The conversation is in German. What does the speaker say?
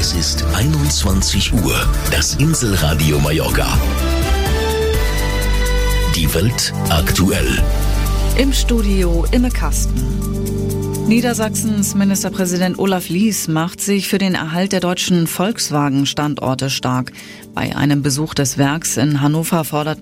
Es ist 21 Uhr. Das Inselradio Mallorca. Die Welt aktuell. Im Studio Imme Kasten. Niedersachsens Ministerpräsident Olaf Lies macht sich für den Erhalt der deutschen Volkswagen-Standorte stark. Bei einem Besuch des Werks in Hannover fordert